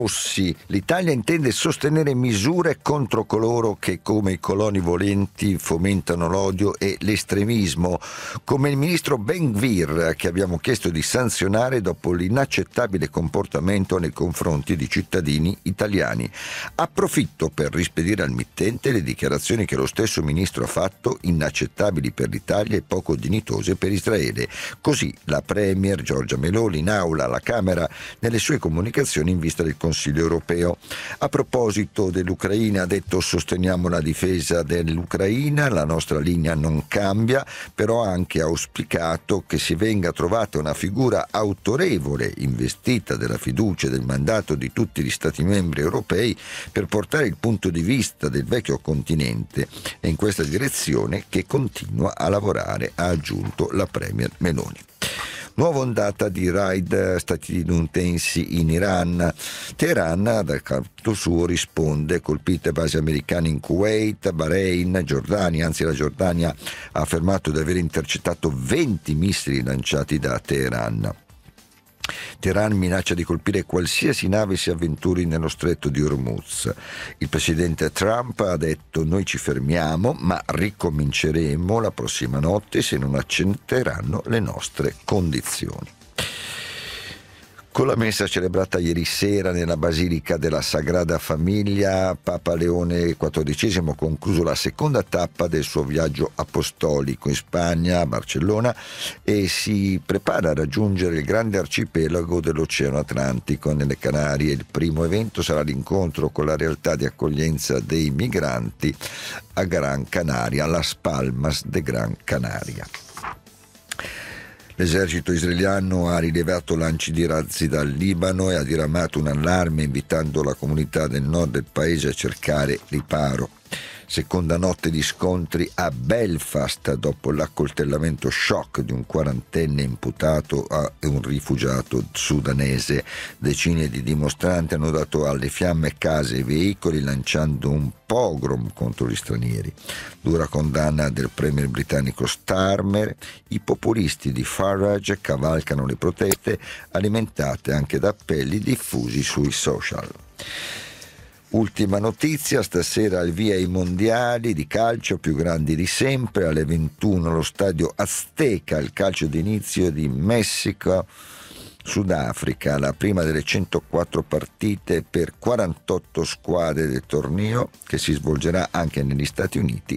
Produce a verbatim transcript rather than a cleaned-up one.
Rossi, l'Italia intende sostenere misure contro coloro che, come i coloni volenti, fomentano l'odio e l'estremismo, come il ministro Ben-Gvir, che abbiamo chiesto di sanzionare dopo l'inaccettabile comportamento nei confronti di cittadini italiani. Approfitto per rispedire al mittente le dichiarazioni che lo stesso ministro ha fatto, inaccettabili per l'Italia e poco dignitose per Israele. Così la premier Giorgia Meloni in aula alla Camera nelle sue comunicazioni in vista del Consiglio europeo. A proposito dell'Ucraina ha detto: sosteniamo la difesa dell'Ucraina, la nostra linea non cambia, però ha anche auspicato che si venga trovata una figura autorevole, investita della fiducia e del mandato di tutti gli Stati membri europei per portare il punto di vista del vecchio continente. È in questa direzione che continua a lavorare, ha aggiunto la premier Meloni. Nuova ondata di raid statunitensi in Iran. Teheran, dal canto suo, risponde: colpite basi americane in Kuwait, Bahrain, Giordania. Anzi, la Giordania ha affermato di aver intercettato venti missili lanciati da Teheran. Teheran minaccia di colpire qualsiasi nave si avventuri nello stretto di Hormuz. Il presidente Trump ha detto: noi ci fermiamo, ma ricominceremo la prossima notte se non accetteranno le nostre condizioni. Con la messa celebrata ieri sera nella Basilica della Sagrada Famiglia, Papa Leone quattordicesimo ha concluso la seconda tappa del suo viaggio apostolico in Spagna, a Barcellona, e si prepara a raggiungere il grande arcipelago dell'Oceano Atlantico nelle Canarie. Il primo evento sarà l'incontro con la realtà di accoglienza dei migranti a Gran Canaria, Las Palmas de Gran Canaria. L'esercito israeliano ha rilevato lanci di razzi dal Libano e ha diramato un allarme invitando la comunità del nord del paese a cercare riparo. Seconda notte di scontri a Belfast dopo l'accoltellamento shock di un quarantenne imputato a un rifugiato sudanese. Decine di dimostranti hanno dato alle fiamme case e veicoli lanciando un pogrom contro gli stranieri. Dura condanna del premier britannico Starmer. I populisti di Farage cavalcano le proteste, alimentate anche da appelli diffusi sui social. Ultima notizia: stasera al via i mondiali di calcio più grandi di sempre. Alle ventuno allo stadio Azteca il calcio d'inizio di Messico Sudafrica, la prima delle centoquattro partite per quarantotto squadre del torneo, che si svolgerà anche negli Stati Uniti